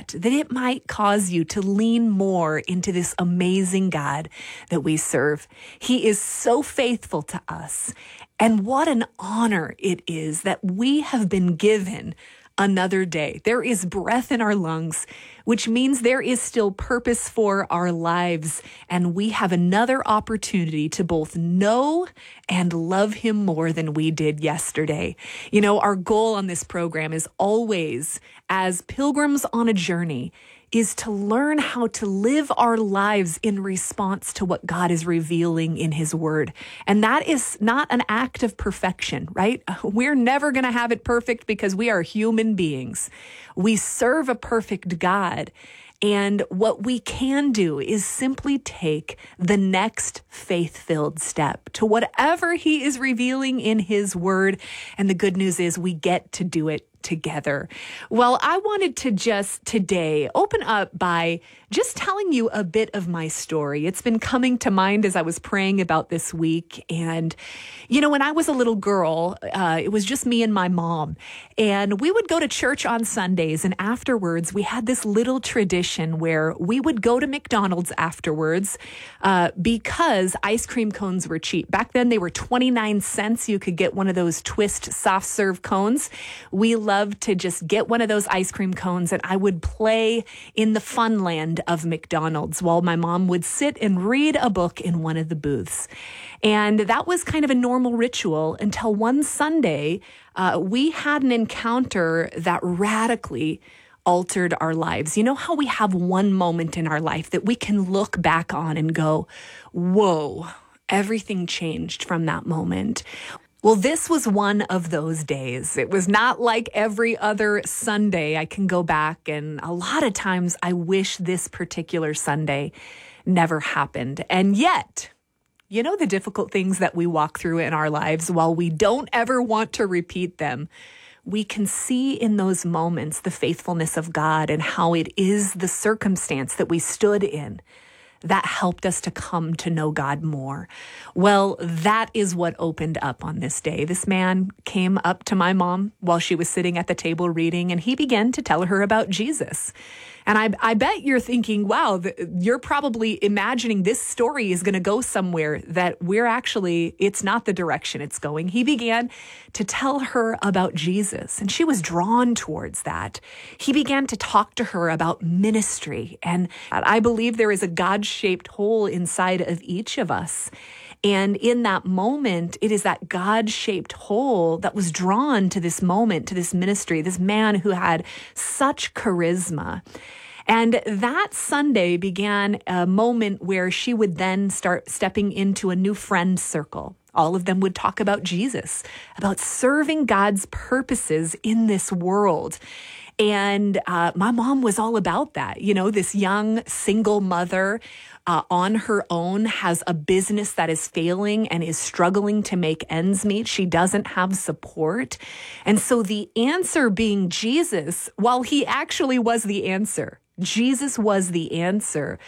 that it might cause you to lean more into this amazing God that we serve. He is so faithful to us. And what an honor it is that we have been given another day. There is breath in our lungs, which means there is still purpose for our lives. And we have another opportunity to both know and love him more than we did yesterday. You know, our goal on this program is always, as pilgrims on a journey, is to learn how to live our lives in response to what God is revealing in his word. And that is not an act of perfection, right? We're never going to have it perfect because we are human beings. We serve a perfect God. And what we can do is simply take the next faith-filled step to whatever he is revealing in his word. And the good news is we get to do it together. Well, I wanted to just today open up by just telling you a bit of my story. It's been coming to mind as I was praying about this week. And, you know, when I was a little girl, it was just me and my mom. And we would go to church on Sundays. And afterwards, we had this little tradition where we would go to McDonald's afterwards because ice cream cones were cheap. Back then, they were 29 cents. You could get one of those twist soft serve cones. We loved to just get one of those ice cream cones, and I would play in the fun land of McDonald's while my mom would sit and read a book in one of the booths. And that was kind of a normal ritual until one Sunday, we had an encounter that radically altered our lives. You know how we have one moment in our life that we can look back on and go, whoa, everything changed from that moment. Well, this was one of those days. It was not like every other Sunday I can go back, and a lot of times I wish this particular Sunday never happened. And yet, you know, the difficult things that we walk through in our lives, while we don't ever want to repeat them, we can see in those moments the faithfulness of God and how it is the circumstance that we stood in that helped us to come to know God more. Well, that is what opened up on this day. This man came up to my mom while she was sitting at the table reading, and he began to tell her about Jesus. And I bet you're thinking, wow, you're probably imagining this story is going to go somewhere that it's not the direction it's going. He began to tell her about Jesus, and she was drawn towards that. He began to talk to her about ministry. And I believe there is a God-shaped hole inside of each of us. And in that moment, it is that God-shaped hole that was drawn to this moment, to this ministry, this man who had such charisma. And that Sunday began a moment where she would then start stepping into a new friend circle. All of them would talk about Jesus, about serving God's purposes in this world. And my mom was all about that. You know, this young single mother on her own has a business that is failing and is struggling to make ends meet. She doesn't have support. And so the answer being Jesus, while he actually was the answer, Jesus was the answer.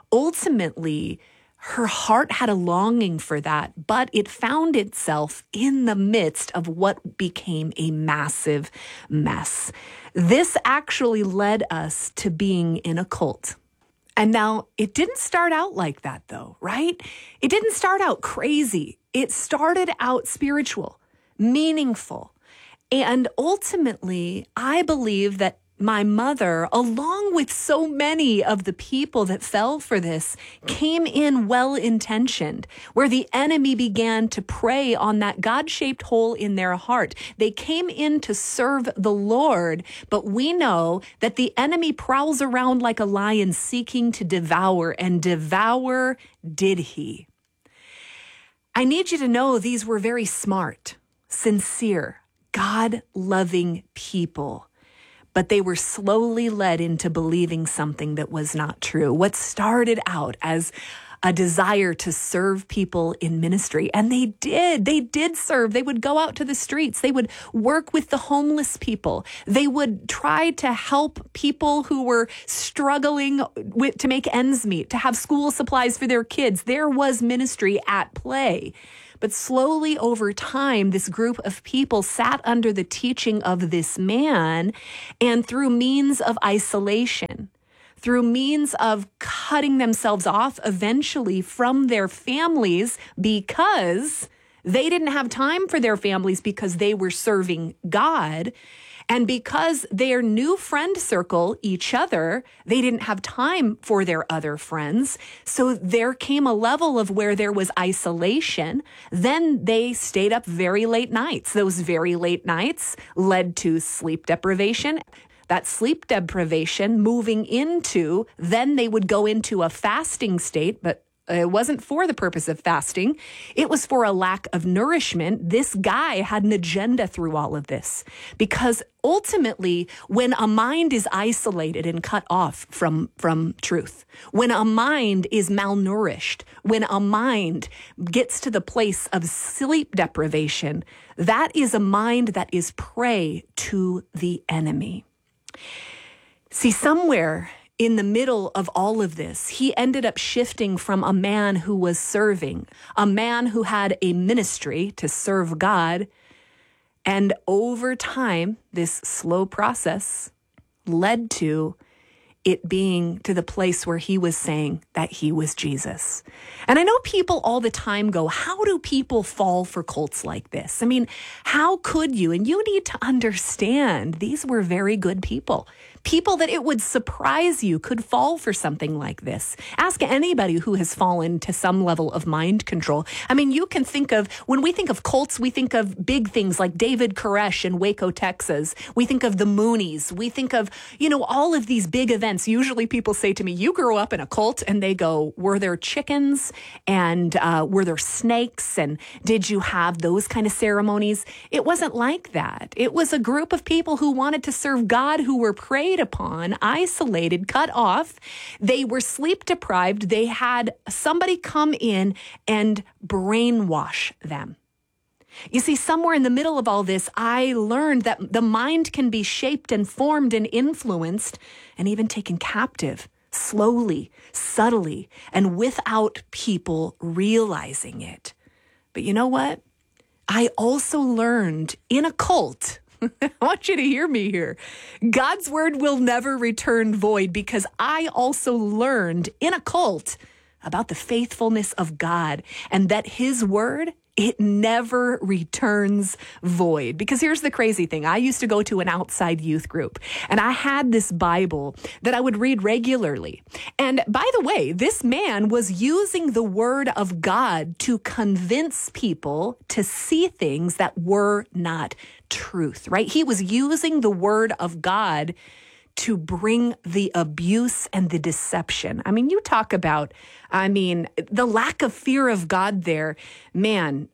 Ultimately, her heart had a longing for that, but it found itself in the midst of what became a massive mess. This actually led us to being in a cult. And now, it didn't start out like that, though, right? It didn't start out crazy. It started out spiritual, meaningful. And ultimately, I believe that my mother, along with so many of the people that fell for this, came in well-intentioned, where the enemy began to prey on that God-shaped hole in their heart. They came in to serve the Lord, but we know that the enemy prowls around like a lion seeking to devour, and devour did he. I need you to know these were very smart, sincere, God-loving people. But they were slowly led into believing something that was not true. What started out as a desire to serve people in ministry, and they did serve. They would go out to the streets. They would work with the homeless people. They would try to help people who were struggling to make ends meet, to have school supplies for their kids. There was ministry at play. But slowly over time, this group of people sat under the teaching of this man, and through means of isolation, through means of cutting themselves off eventually from their families because they didn't have time for their families because they were serving God. And because their new friend circle, each other, they didn't have time for their other friends. So there came a level of where there was isolation. Then they stayed up very late nights. Those very late nights led to sleep deprivation. That sleep deprivation moving into, then they would go into a fasting state, but it wasn't for the purpose of fasting. It was for a lack of nourishment. This guy had an agenda through all of this because ultimately, when a mind is isolated and cut off from truth, when a mind is malnourished, when a mind gets to the place of sleep deprivation, that is a mind that is prey to the enemy. See, somewhere in the middle of all of this, he ended up shifting from a man who was serving, a man who had a ministry to serve God. And over time, this slow process led to it being to the place where he was saying that he was Jesus. And I know people all the time go, how do people fall for cults like this? I mean, how could you? And you need to understand these were very good people. People that it would surprise you could fall for something like this. Ask anybody who has fallen to some level of mind control. I mean, you can think of, when we think of cults, we think of big things like David Koresh in Waco, Texas. We think of the Moonies. We think of, all of these big events. Usually people say to me, you grew up in a cult, and they go, were there chickens and were there snakes? And did you have those kind of ceremonies? It wasn't like that. It was a group of people who wanted to serve God, who were preyed upon, isolated, cut off. They were sleep deprived. They had somebody come in and brainwash them. You see, somewhere in the middle of all this, I learned that the mind can be shaped and formed and influenced and even taken captive slowly, subtly, and without people realizing it. But you know what? I also learned in a cult, I want you to hear me here. God's word will never return void, because I also learned in a cult about the faithfulness of God and that his word, it never returns void. Because here's the crazy thing. I used to go to an outside youth group, and I had this Bible that I would read regularly. And by the way, this man was using the word of God to convince people to see things that were not truth, right? He was using the word of God to bring the abuse and the deception. I mean, you talk about, the lack of fear of God there, man,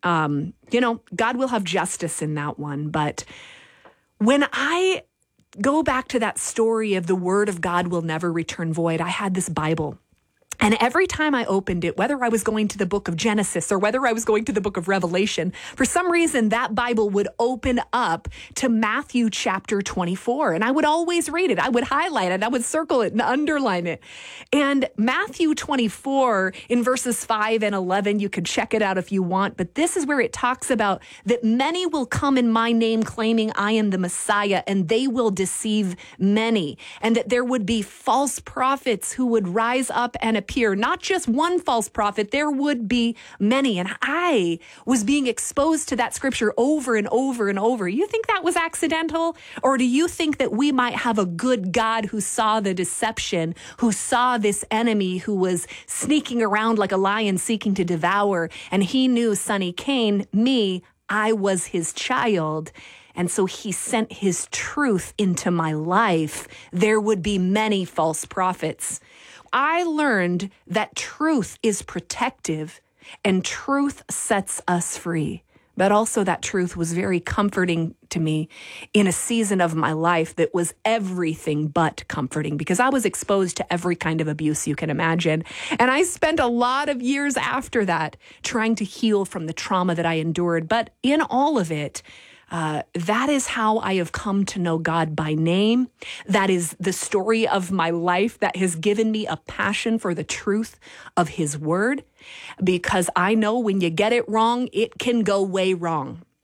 God will have justice in that one. But when I go back to that story of the word of God will never return void, I had this Bible. And every time I opened it, whether I was going to the book of Genesis or whether I was going to the book of Revelation, for some reason that Bible would open up to Matthew chapter 24. And I would always read it. I would highlight it. I would circle it and underline it. And Matthew 24 in verses 5 and 11, you can check it out if you want. But this is where it talks about that many will come in my name claiming I am the Messiah, and they will deceive many. And that there would be false prophets who would rise up and appear. Not just one false prophet, there would be many. And I was being exposed to that scripture over and over and over. You think that was accidental? Or do you think that we might have a good God who saw the deception, who saw this enemy who was sneaking around like a lion seeking to devour, and he knew Sonny Cain, me, I was his child, and so he sent his truth into my life? There would be many false prophets. I learned that truth is protective and truth sets us free. But also that truth was very comforting to me in a season of my life that was everything but comforting, because I was exposed to every kind of abuse you can imagine. And I spent a lot of years after that trying to heal from the trauma that I endured. But in all of it, that is how I have come to know God by name. That is the story of my life that has given me a passion for the truth of his word, because I know when you get it wrong, it can go way wrong.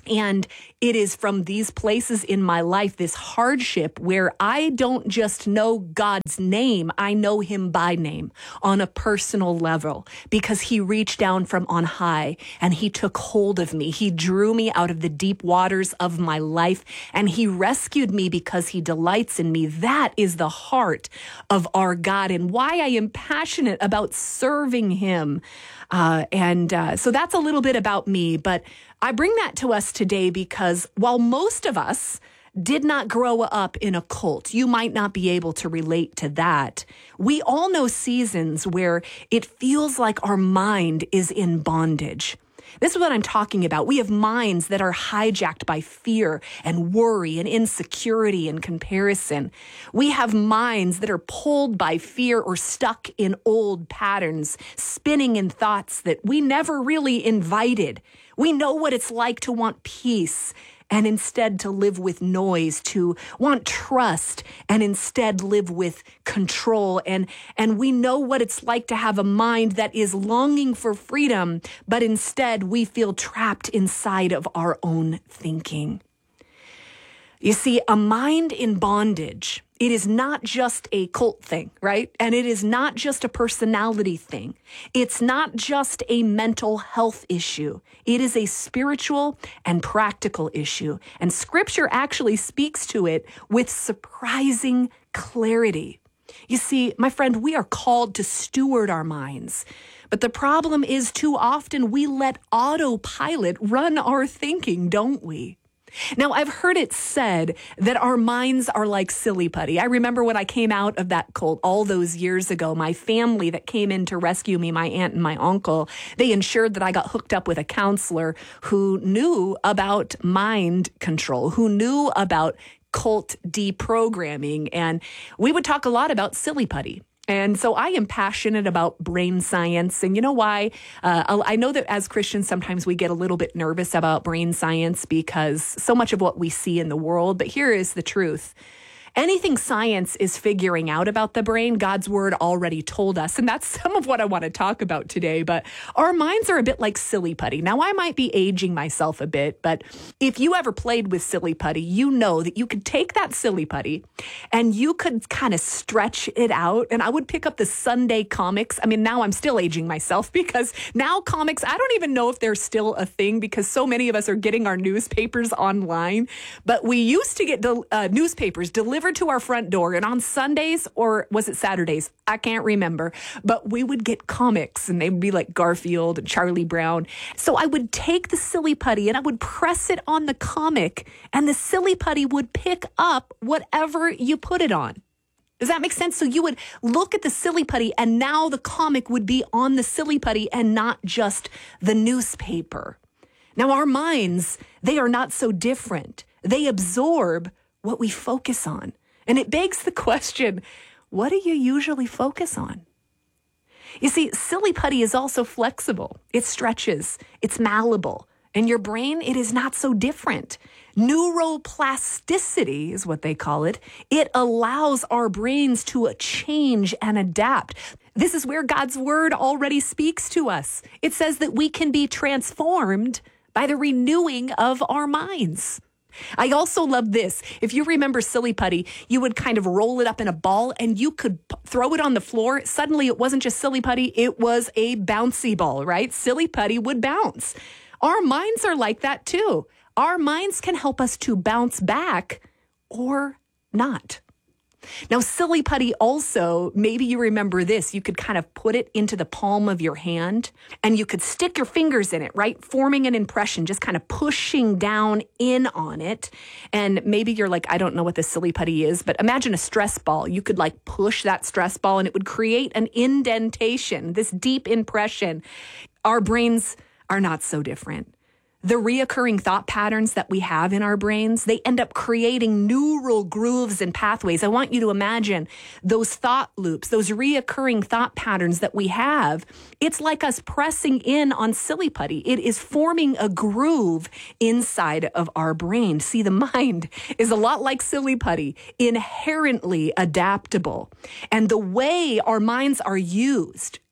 And it is from these places in my life, this hardship, where I don't just know God's name, I know him by name on a personal level, because he reached down from on high and he took hold of me. He drew me out of the deep waters of my life and he rescued me because he delights in me. That is the heart of our God and why I am passionate about serving him. So that's a little bit about me, but I bring that to us today because while most of us did not grow up in a cult, you might not be able to relate to that. We all know seasons where it feels like our mind is in bondage. This is what I'm talking about. We have minds that are hijacked by fear and worry and insecurity and comparison. We have minds that are pulled by fear or stuck in old patterns, spinning in thoughts that we never really invited. We know what it's like to want peace and instead to live with noise, to want trust and instead live with control. And we know what it's like to have a mind that is longing for freedom, but instead we feel trapped inside of our own thinking. You see, a mind in bondage, it is not just a cult thing, right? And it is not just a personality thing. It's not just a mental health issue. It is a spiritual and practical issue. And scripture actually speaks to it with surprising clarity. You see, my friend, we are called to steward our minds. But the problem is too often we let autopilot run our thinking, don't we? Now, I've heard it said that our minds are like silly putty. I remember when I came out of that cult all those years ago, my family that came in to rescue me, my aunt and my uncle, they ensured that I got hooked up with a counselor who knew about mind control, who knew about cult deprogramming. And we would talk a lot about silly putty. And so I am passionate about brain science. And you know why? I know that as Christians, sometimes we get a little bit nervous about brain science because so much of what we see in the world. But here is the truth. Anything science is figuring out about the brain, God's word already told us. And that's some of what I want to talk about today. But our minds are a bit like silly putty. Now, I might be aging myself a bit, but if you ever played with silly putty, you know that you could take that silly putty and you could kind of stretch it out. And I would pick up the Sunday comics. I mean, now I'm still aging myself because now comics, I don't even know if they're still a thing because so many of us are getting our newspapers online. But we used to get newspapers delivered to our front door, and on Sundays, or was it Saturdays? I can't remember, but we would get comics and they would be like Garfield and Charlie Brown. So I would take the silly putty and I would press it on the comic and the silly putty would pick up whatever you put it on. Does that make sense? So you would look at the silly putty and now the comic would be on the silly putty and not just the newspaper. Now our minds, they are not so different. They absorb what we focus on. And it begs the question, what do you usually focus on? You see, silly putty is also flexible. It stretches, it's malleable. And your brain, it is not so different. Neuroplasticity is what they call it. It allows our brains to change and adapt. This is where God's word already speaks to us. It says that we can be transformed by the renewing of our minds. I also love this. If you remember silly putty, you would kind of roll it up in a ball and you could throw it on the floor. Suddenly it wasn't just silly putty, it was a bouncy ball, right? Silly putty would bounce. Our minds are like that too. Our minds can help us to bounce back or not. Now, silly putty also, maybe you remember this, you could kind of put it into the palm of your hand and you could stick your fingers in it, right? Forming an impression, just kind of pushing down in on it. And maybe you're like, I don't know what the silly putty is, but imagine a stress ball. You could like push that stress ball and it would create an indentation, this deep impression. Our brains are not so different. The reoccurring thought patterns that we have in our brains, they end up creating neural grooves and pathways. I want you to imagine those thought loops, those reoccurring thought patterns that we have. It's like us pressing in on silly putty. It is forming a groove inside of our brain. See, the mind is a lot like silly putty, inherently adaptable. And the way our minds are used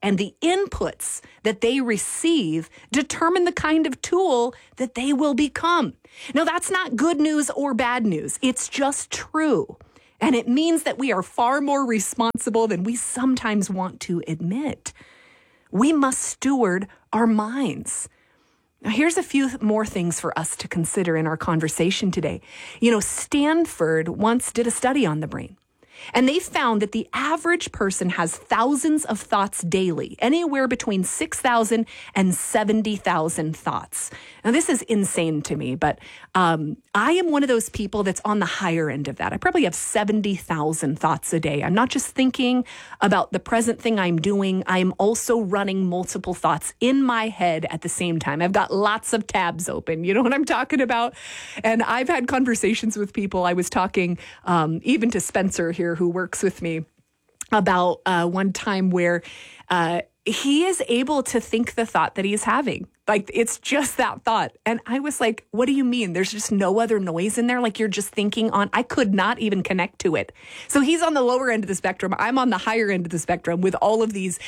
and the inputs that they receive determine the kind of tool that they will become. Now, that's not good news or bad news. It's just true. And it means that we are far more responsible than we sometimes want to admit. We must steward our minds. Now, here's a few more things for us to consider in our conversation today. Stanford once did a study on the brain. And they found that the average person has thousands of thoughts daily, anywhere between 6,000 and 70,000 thoughts. Now, this is insane to me, but I am one of those people that's on the higher end of that. I probably have 70,000 thoughts a day. I'm not just thinking about the present thing I'm doing. I'm also running multiple thoughts in my head at the same time. I've got lots of tabs open. You know what I'm talking about? And I've had conversations with people. I was talking even to Spencer here, who works with me, about one time where he is able to think the thought that he's having. Like, it's just that thought. And I was like, what do you mean? There's just no other noise in there? Like, you're just thinking on, I could not even connect to it. So he's on the lower end of the spectrum. I'm on the higher end of the spectrum with all of these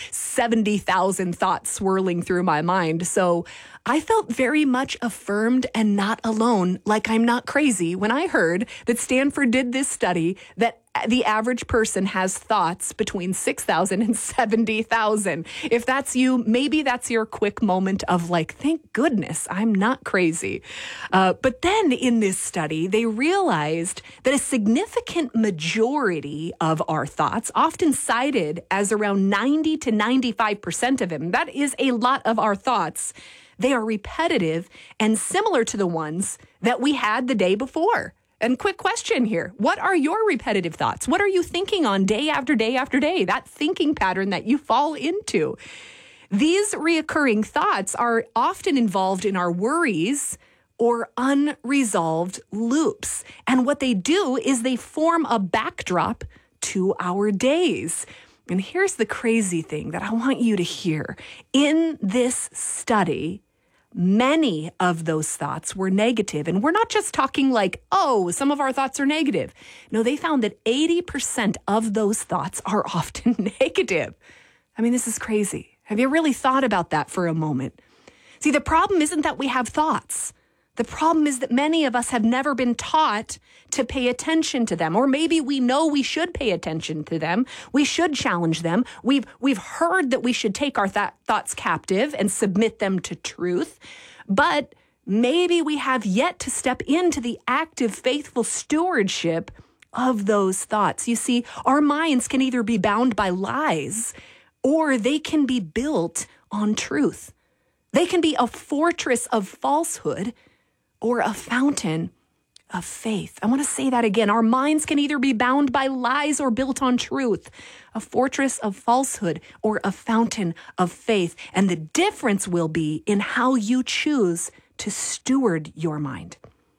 70,000 thoughts swirling through my mind. So I felt very much affirmed and not alone, like I'm not crazy, when I heard that Stanford did this study that the average person has thoughts between 6,000 and 70,000. If that's you, maybe that's your quick moment of like, thank goodness I'm not crazy. But then in this study, they realized that a significant majority of our thoughts, often cited as around 90 to 95% of them, that is a lot of our thoughts, they are repetitive and similar to the ones that we had the day before. And quick question here. What are your repetitive thoughts? What are you thinking on day after day after day? That thinking pattern that you fall into. These reoccurring thoughts are often involved in our worries or unresolved loops. And what they do is they form a backdrop to our days. And here's the crazy thing that I want you to hear. In this study, many of those thoughts were negative. And we're not just talking like, oh, some of our thoughts are negative. No, they found that 80% of those thoughts are often negative. I mean, this is crazy. Have you really thought about that for a moment? See, the problem isn't that we have thoughts. The problem is that many of us have never been taught to pay attention to them. Or maybe we know we should pay attention to them. We should challenge them. We've heard that we should take our thoughts captive and submit them to truth. But maybe we have yet to step into the active, faithful stewardship of those thoughts. You see, our minds can either be bound by lies or they can be built on truth. They can be a fortress of falsehood or a fountain of faith. I want to say that again. Our minds can either be bound by lies or built on truth, a fortress of falsehood or a fountain of faith. And the difference will be in how you choose to steward your mind.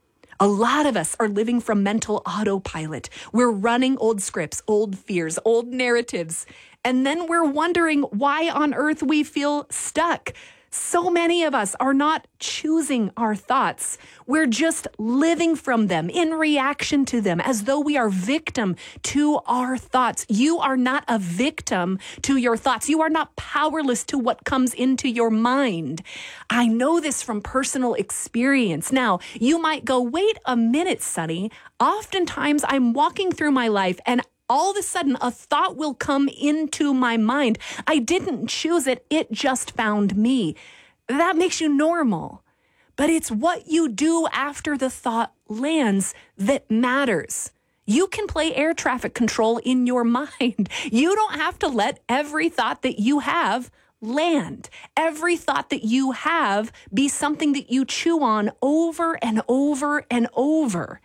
A lot of us are living from mental autopilot. We're running old scripts, old fears, old narratives, and then we're wondering why on earth we feel stuck. So many of us are not choosing our thoughts. We're just living from them, in reaction to them, as though we are victim to our thoughts. You are not a victim to your thoughts. You are not powerless to what comes into your mind. I know this from personal experience. Now, you might go, wait a minute, Sunny. Oftentimes I'm walking through my life and all of a sudden, a thought will come into my mind. I didn't choose it. It just found me. That makes you normal. But it's what you do after the thought lands that matters. You can play air traffic control in your mind. You don't have to let every thought that you have land. Every thought that you have be something that you chew on over and over and over.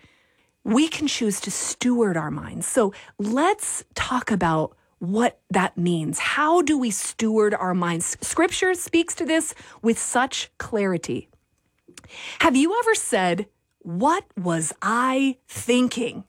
We can choose to steward our minds. So let's talk about what that means. How do we steward our minds? Scripture speaks to this with such clarity. Have you ever said, what was I thinking?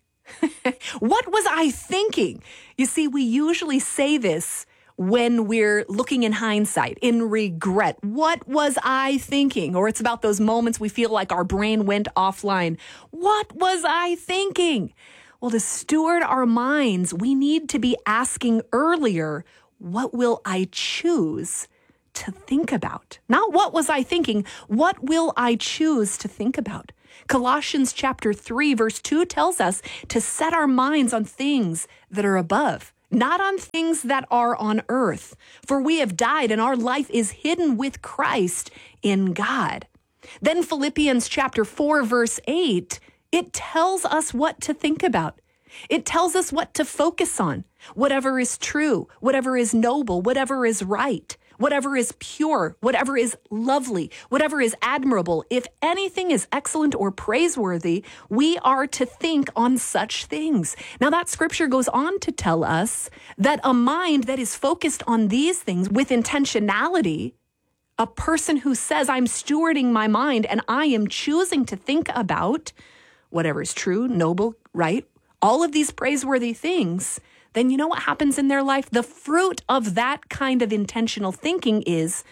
What was I thinking? You see, we usually say this when we're looking in hindsight, in regret. What was I thinking? Or it's about those moments we feel like our brain went offline. What was I thinking? Well, to steward our minds, we need to be asking earlier, what will I choose to think about? Not what was I thinking, what will I choose to think about? Colossians chapter 3, verse 2 tells us to set our minds on things that are above, not on things that are on earth. For we have died and our life is hidden with Christ in God. Then Philippians chapter 4, verse 8, it tells us what to think about. It tells us what to focus on. Whatever is true, whatever is noble, whatever is right, whatever is pure, whatever is lovely, whatever is admirable, if anything is excellent or praiseworthy, we are to think on such things. Now that scripture goes on to tell us that a mind that is focused on these things with intentionality, a person who says, I'm stewarding my mind and I am choosing to think about whatever is true, noble, right, all of these praiseworthy things, then you know what happens in their life? The fruit of that kind of intentional thinking is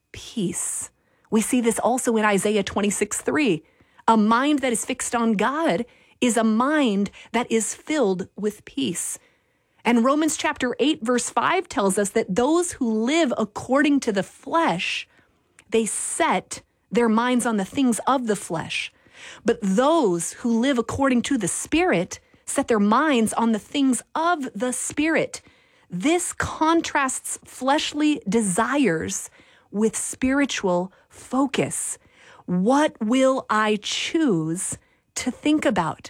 peace. We see this also in Isaiah 26:3. A mind that is fixed on God is a mind that is filled with peace. And Romans chapter 8, verse 5 tells us that those who live according to the flesh, they set their minds on the things of the flesh. But those who live according to the Spirit set their minds on the things of the Spirit. This contrasts fleshly desires with spiritual focus. What will I choose to think about?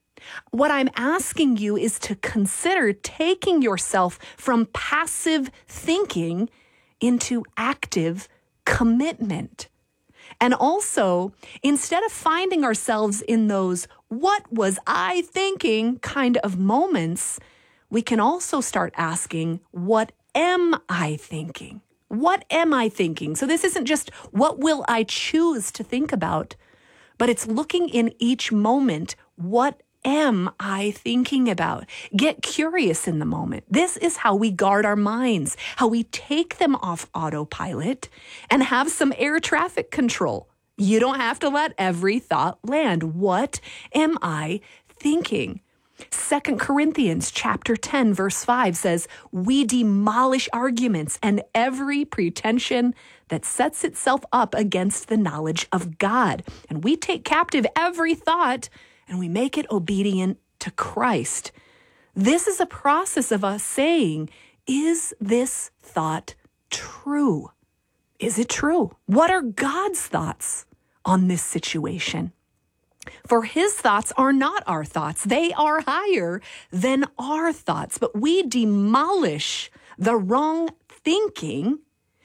What I'm asking you is to consider taking yourself from passive thinking into active commitment. And also, instead of finding ourselves in those "what was I thinking" kind of moments, we can also start asking, what am I thinking? What am I thinking? So this isn't just what will I choose to think about, but it's looking in each moment, what am I thinking about? Get curious in the moment. This is how we guard our minds, how we take them off autopilot and have some air traffic control. You don't have to let every thought land. What am I thinking? 2 Corinthians chapter 10, verse 5 says, we demolish arguments and every pretension that sets itself up against the knowledge of God. And we take captive every thought and we make it obedient to Christ. This is a process of us saying, is this thought true? Is it true? What are God's thoughts on this situation? For his thoughts are not our thoughts. They are higher than our thoughts. But we demolish the wrong thinking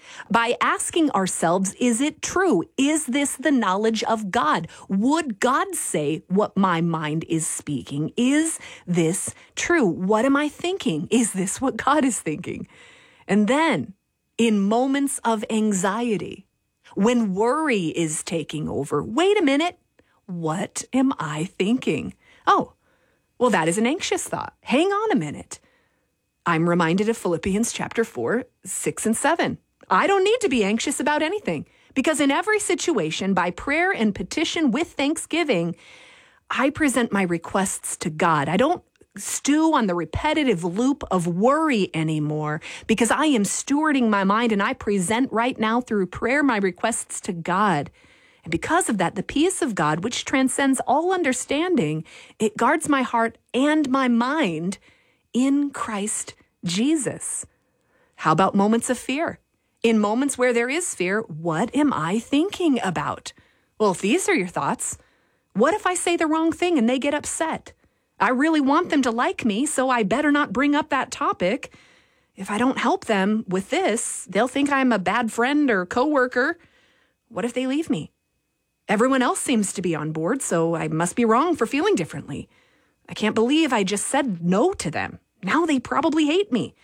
by asking ourselves, is it true? Is this the knowledge of God? Would God say what my mind is speaking? Is this true? What am I thinking? Is this what God is thinking? And then in moments of anxiety, when worry is taking over, wait a minute, what am I thinking? Oh, well, that is an anxious thought. Hang on a minute. I'm reminded of Philippians chapter 4, 6 and 7. I don't need to be anxious about anything because in every situation, by prayer and petition with thanksgiving, I present my requests to God. I don't stew on the repetitive loop of worry anymore because I am stewarding my mind and I present right now through prayer my requests to God. And because of that, the peace of God, which transcends all understanding, it guards my heart and my mind in Christ Jesus. How about moments of fear? In moments where there is fear, what am I thinking about? Well, if these are your thoughts, what if I say the wrong thing and they get upset? I really want them to like me, so I better not bring up that topic. If I don't help them with this, they'll think I'm a bad friend or coworker. What if they leave me? Everyone else seems to be on board, so I must be wrong for feeling differently. I can't believe I just said no to them. Now they probably hate me.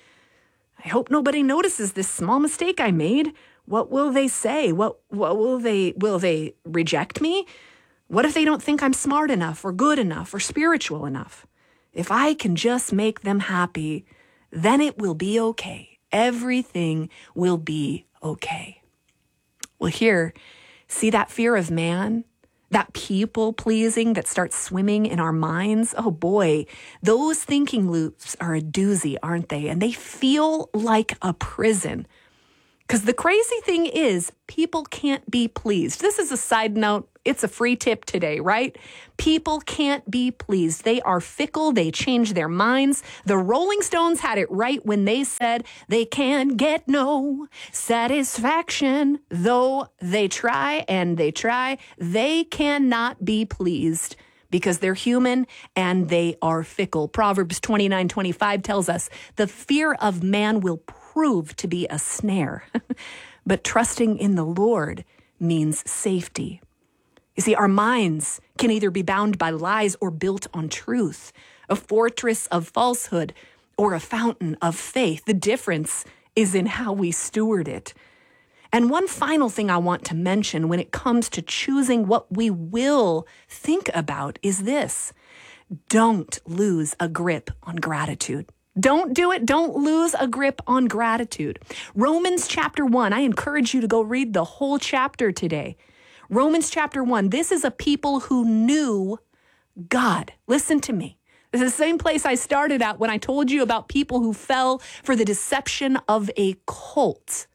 I hope nobody notices this small mistake I made. What will they say? What will they reject me? What if they don't think I'm smart enough or good enough or spiritual enough? If I can just make them happy, then it will be okay. Everything will be okay. Well, here, see that fear of man, that people pleasing that starts swimming in our minds. Oh boy, those thinking loops are a doozy, aren't they? And they feel like a prison. Because the crazy thing is, people can't be pleased. This is a side note. It's a free tip today, right? People can't be pleased. They are fickle. They change their minds. The Rolling Stones had it right when they said they can get no satisfaction. Though they try and they try, they cannot be pleased because they're human and they are fickle. Proverbs 29:25 tells us the fear of man will prove to be a snare, but trusting in the Lord means safety. You see, our minds can either be bound by lies or built on truth, a fortress of falsehood or a fountain of faith. The difference is in how we steward it. And one final thing I want to mention when it comes to choosing what we will think about is this: don't lose a grip on gratitude. Don't do it. Don't lose a grip on gratitude. Romans chapter 1, I encourage you to go read the whole chapter today. Romans chapter 1, this is a people who knew God. Listen to me. This is the same place I started at when I told you about people who fell for the deception of a cult.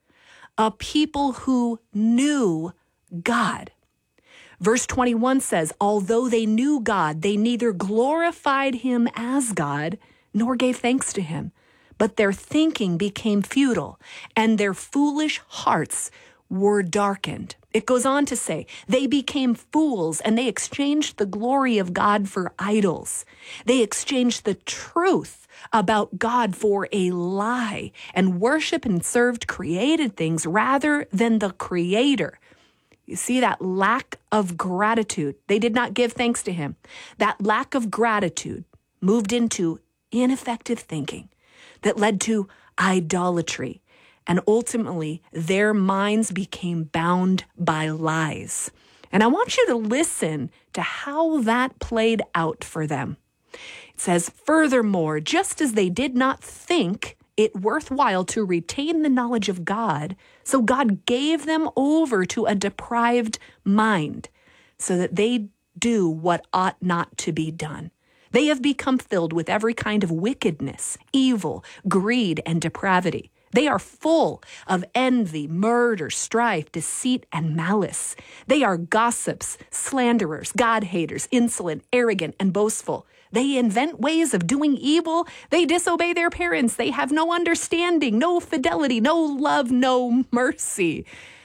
A people who knew God. Verse 21 says, although they knew God, they neither glorified him as God nor gave thanks to him, but their thinking became futile and their foolish hearts were darkened. It goes on to say, they became fools and they exchanged the glory of God for idols. They exchanged the truth about God for a lie and worshiped and served created things rather than the Creator. You see that lack of gratitude. They did not give thanks to him. That lack of gratitude moved into ineffective thinking that led to idolatry. And ultimately, their minds became bound by lies. And I want you to listen to how that played out for them. It says, furthermore, just as they did not think it worthwhile to retain the knowledge of God, so God gave them over to a deprived mind so that they do what ought not to be done. They have become filled with every kind of wickedness, evil, greed, and depravity. They are full of envy, murder, strife, deceit, and malice. They are gossips, slanderers, God-haters, insolent, arrogant, and boastful. They invent ways of doing evil. They disobey their parents. They have no understanding, no fidelity, no love, no mercy.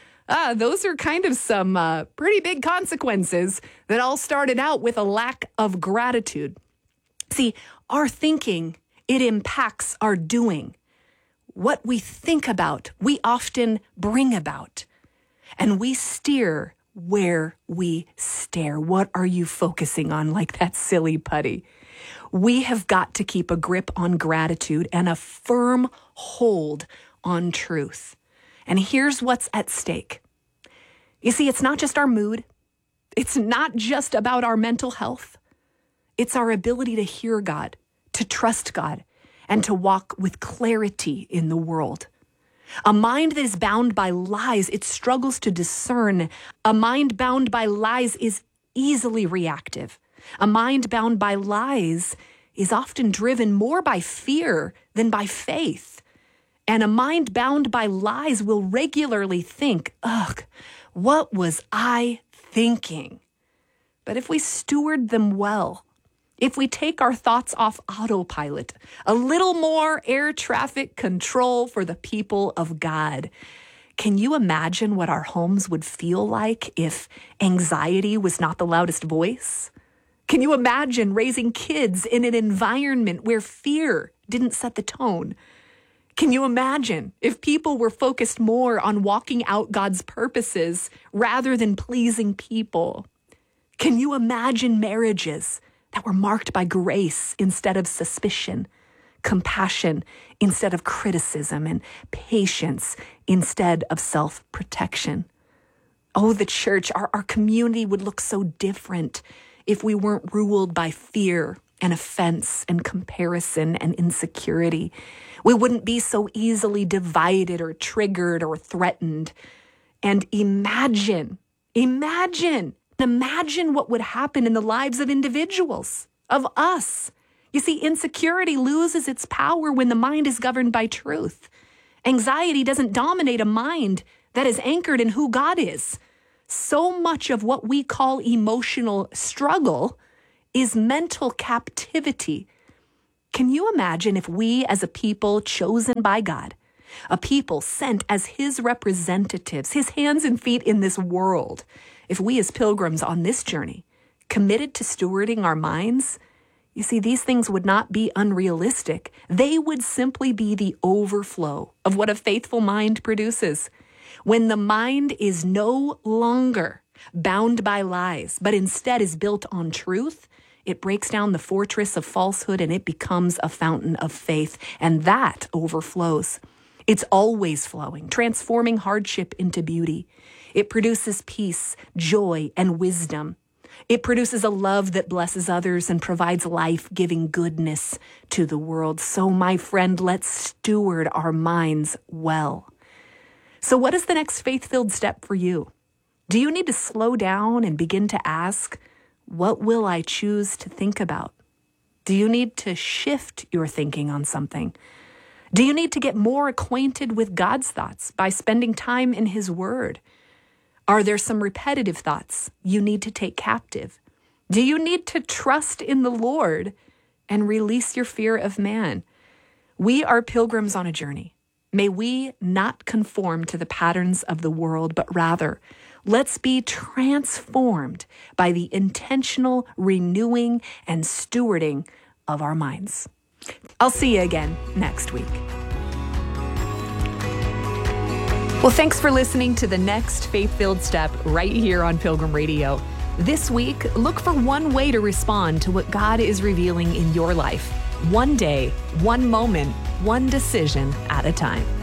Those are kind of some pretty big consequences that all started out with a lack of gratitude. See, our thinking, it impacts our doing. What we think about, we often bring about. And we steer where we stare. What are you focusing on like that silly putty? We have got to keep a grip on gratitude and a firm hold on truth. And here's what's at stake. You see, it's not just our mood. It's not just about our mental health. It's our ability to hear God, to trust God, and to walk with clarity in the world. A mind that is bound by lies, it struggles to discern. A mind bound by lies is easily reactive. A mind bound by lies is often driven more by fear than by faith. And a mind bound by lies will regularly think, ugh, what was I thinking? But if we steward them well, if we take our thoughts off autopilot, a little more air traffic control for the people of God, can you imagine what our homes would feel like if anxiety was not the loudest voice? Can you imagine raising kids in an environment where fear didn't set the tone? Can you imagine if people were focused more on walking out God's purposes rather than pleasing people? Can you imagine marriages that were marked by grace instead of suspicion, compassion instead of criticism, and patience instead of self-protection? Oh, the church, our community would look so different if we weren't ruled by fear and offense and comparison and insecurity. We wouldn't be so easily divided or triggered or threatened. And imagine Imagine what would happen in the lives of individuals, of us. You see, insecurity loses its power when the mind is governed by truth. Anxiety doesn't dominate a mind that is anchored in who God is. So much of what we call emotional struggle is mental captivity. Can you imagine if we, as a people chosen by God, a people sent as his representatives, his hands and feet in this world, if we as pilgrims on this journey committed to stewarding our minds? You see, these things would not be unrealistic. They would simply be the overflow of what a faithful mind produces. When the mind is no longer bound by lies, but instead is built on truth, it breaks down the fortress of falsehood and it becomes a fountain of faith. And that overflows. It's always flowing, transforming hardship into beauty. It produces peace, joy, and wisdom. It produces a love that blesses others and provides life-giving goodness to the world. So, my friend, let's steward our minds well. So what is the next faith-filled step for you? Do you need to slow down and begin to ask, what will I choose to think about? Do you need to shift your thinking on something? Do you need to get more acquainted with God's thoughts by spending time in his word? Are there some repetitive thoughts you need to take captive? Do you need to trust in the Lord and release your fear of man? We are pilgrims on a journey. May we not conform to the patterns of the world, but rather, let's be transformed by the intentional renewing and stewarding of our minds. I'll see you again next week. Well, thanks for listening to the next Faith-Filled Step right here on Pilgrim Radio. This week, look for one way to respond to what God is revealing in your life. One day, one moment, one decision at a time.